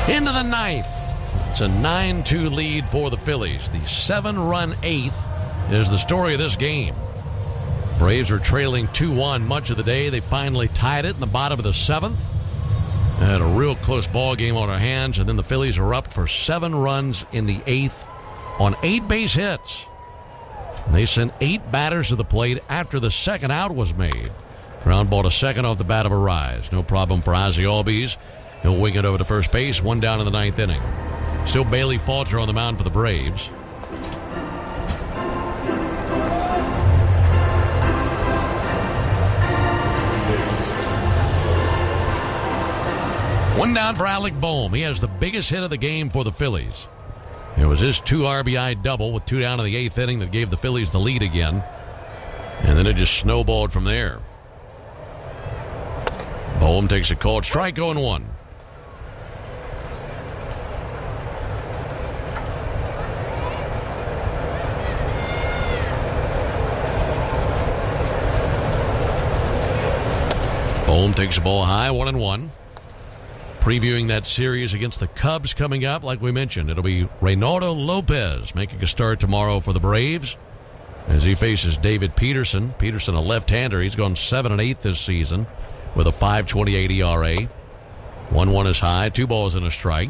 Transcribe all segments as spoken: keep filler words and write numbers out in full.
Into the ninth. It's a nine two lead for the Phillies. The seven-run eighth is the story of this game. Braves are trailing two one much of the day. They finally tied it in the bottom of the seventh. Had a real close ball game on our hands, and then the Phillies are up for seven runs in the eighth on eight base hits. They sent eight batters to the plate after the second out was made. Ground ball to second off the bat of Arise. No problem for Ozzie Albies. He'll wing it over to first base, one down in the ninth inning. Still Bailey Falter on the mound for the Braves. One down for Alec Bohm. He has the biggest hit of the game for the Phillies. It was his two R B I double with two down in the eighth inning that gave the Phillies the lead again. And then it just snowballed from there. Bohm takes a called strike, oh and one. Bohm takes the ball high, one and one. Previewing that series against the Cubs coming up, like we mentioned, it'll be Reynaldo Lopez making a start tomorrow for the Braves as he faces David Peterson. Peterson, a left-hander. He's gone seven and eight this season with a five twenty-eight E R A. one one is high, two balls and a strike.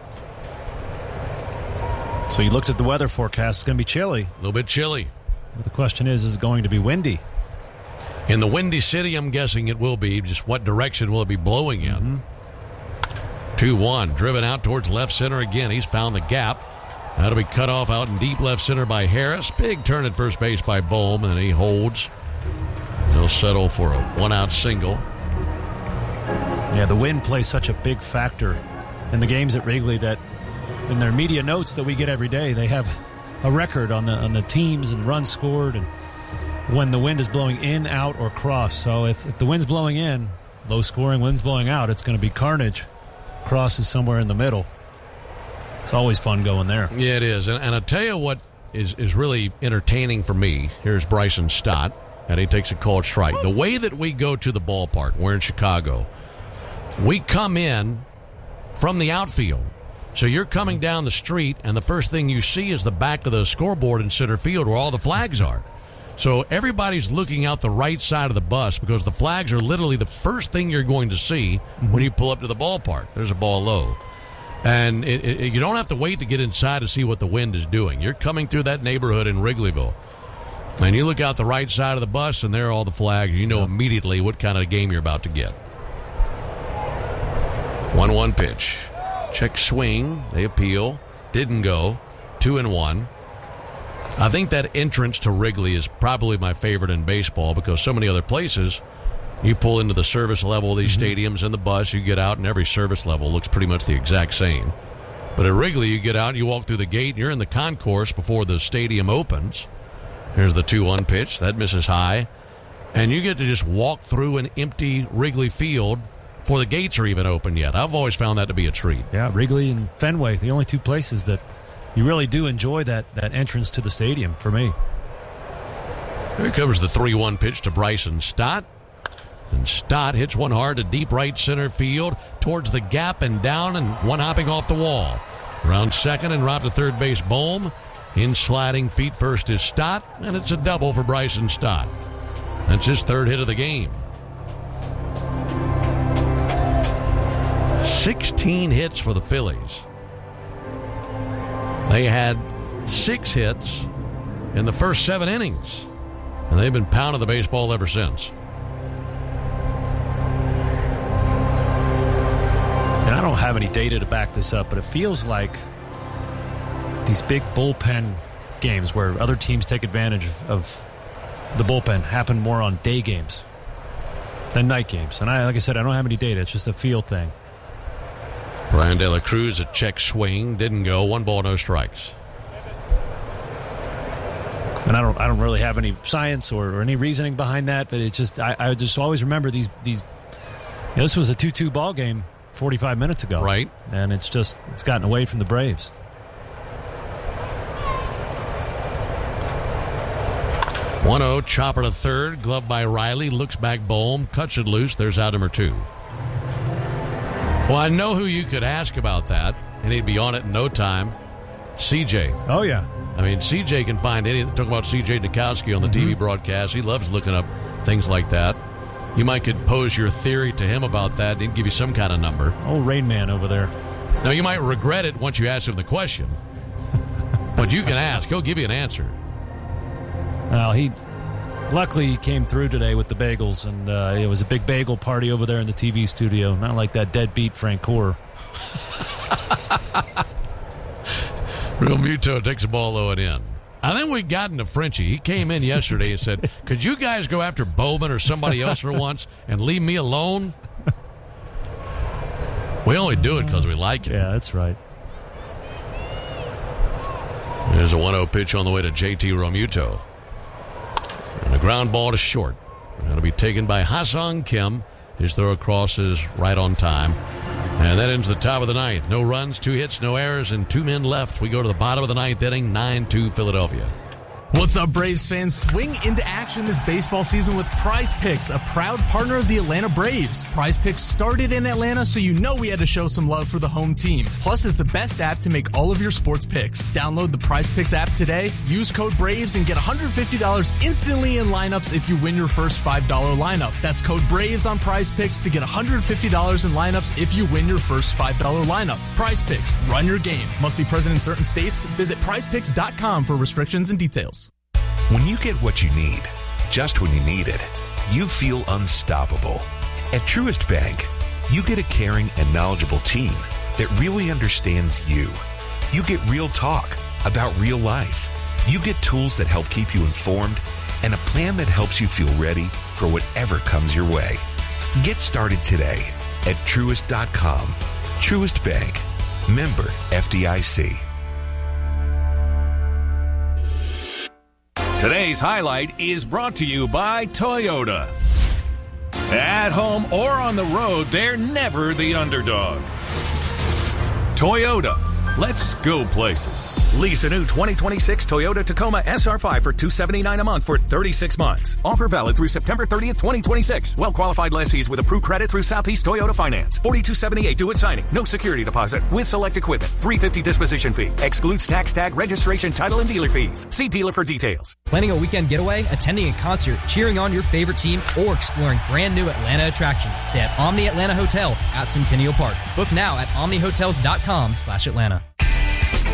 So you looked at the weather forecast. It's going to be chilly. A little bit chilly. But the question is, is it going to be windy? In the Windy City, I'm guessing it will be. Just what direction will it be blowing in? Mm-hmm. two one, driven out towards left center again. He's found the gap. That'll be cut off out in deep left center by Harris. Big turn at first base by Bohm, and he holds. He'll settle for a one-out single. Yeah, the wind plays such a big factor in the games at Wrigley that in their media notes that we get every day, they have a record on the on the teams and runs scored and when the wind is blowing in, out, or cross. So if, if the wind's blowing in, low scoring, wind's blowing out, it's going to be carnage. Cross is somewhere in the middle. It's always fun going there. Yeah, it is. And, and I'll tell you what is, is really entertaining for me. Here's Bryson Stott, and he takes a called strike. The way that we go to the ballpark, we're in Chicago, we come in from the outfield. So you're coming down the street, and the first thing you see is the back of the scoreboard in center field where all the flags are. So everybody's looking out the right side of the bus because the flags are literally the first thing you're going to see mm-hmm. when you pull up to the ballpark. There's a ball low. And it, it, you don't have to wait to get inside to see what the wind is doing. You're coming through that neighborhood in Wrigleyville. And you look out the right side of the bus, and there are all the flags. You know yeah. immediately what kind of game you're about to get. one one pitch. Check swing. They appeal. Didn't go. Two and one. I think that entrance to Wrigley is probably my favorite in baseball because so many other places, you pull into the service level of these mm-hmm. stadiums and the bus, you get out, and every service level looks pretty much the exact same. But at Wrigley, you get out, you walk through the gate, and you're in the concourse before the stadium opens. Here's the two one pitch. That misses high. And you get to just walk through an empty Wrigley Field before the gates are even open yet. I've always found that to be a treat. Yeah, Wrigley and Fenway, the only two places that you really do enjoy that, that entrance to the stadium for me. Here comes the three one pitch to Bryson Stott. And Stott hits one hard to deep right center field towards the gap and down and one hopping off the wall. Around second and route to third base, Bohm. In sliding feet first is Stott, and it's a double for Bryson Stott. That's his third hit of the game. sixteen hits for the Phillies. They had six hits in the first seven innings, and they've been pounding the baseball ever since. And I don't have any data to back this up, but it feels like these big bullpen games where other teams take advantage of the bullpen happen more on day games than night games. And I, like I said, I don't have any data. It's just a feel thing. Brian De La Cruz, a check swing, didn't go. One ball, no strikes. And I don't, I don't really have any science or, or any reasoning behind that, but it's just, I, I just always remember these, these. You know, this was a two two ball game forty-five minutes ago, right? And it's just, it's gotten away from the Braves. one oh, chopper to third, glove by Riley, looks back Bohm, cuts it loose. There's out number two. Well, I know who you could ask about that, and he'd be on it in no time. C J. Oh, yeah. I mean, C J can find any. Talk about C J Nikowski on the mm-hmm. T V broadcast. He loves looking up things like that. You might could pose your theory to him about that. He'd give you some kind of number. Old Rain Man over there. Now, you might regret it once you ask him the question, but you can ask. He'll give you an answer. Well, he luckily he came through today with the bagels, and uh, it was a big bagel party over there in the T V studio. Not like that deadbeat Frank Core. Real Muto takes the ball low and in. I think we got into Frenchie. He came in yesterday and said, could you guys go after Bowman or somebody else for once and leave me alone? We only do it because we like it. Yeah, that's right. There's a one oh pitch on the way to J T Realmuto. And a ground ball to short. That'll be taken by Ha-Seong Kim. His throw across is right on time. And that ends the top of the ninth. No runs, two hits, no errors, and two men left. We go to the bottom of the ninth inning, nine two Philadelphia. What's up, Braves fans? Swing into action this baseball season with Prize Picks, a proud partner of the Atlanta Braves. Prize Picks started in Atlanta, so you know we had to show some love for the home team. Plus, it's the best app to make all of your sports picks. Download the Prize Picks app today, use code BRAVES, and get one hundred fifty dollars instantly in lineups if you win your first five dollar lineup. That's code BRAVES on Prize Picks to get one hundred fifty dollars in lineups if you win your first five dollar lineup. Prize Picks, run your game. Must be present in certain states. Visit prize picks dot com for restrictions and details. When you get what you need, just when you need it, you feel unstoppable. At Truist Bank, you get a caring and knowledgeable team that really understands you. You get real talk about real life. You get tools that help keep you informed and a plan that helps you feel ready for whatever comes your way. Get started today at Truist dot com. Truist Bank. Member F D I C. Today's highlight is brought to you by Toyota. At home or on the road, they're never the underdog. Toyota. Let's go places. Lease a new twenty twenty-six Toyota Tacoma S R five for two hundred seventy-nine dollars a month for thirty-six months. Offer valid through September thirtieth, twenty twenty-six. Well-qualified lessees with approved credit through Southeast Toyota Finance. forty-two seventy-eight due at signing. No security deposit. With select equipment. three hundred fifty dollars disposition fee. Excludes tax tag, registration, title, and dealer fees. See dealer for details. Planning a weekend getaway, attending a concert, cheering on your favorite team, or exploring brand new Atlanta attractions. Stay at Omni Atlanta Hotel at Centennial Park. Book now at omni hotels dot com slash Atlanta.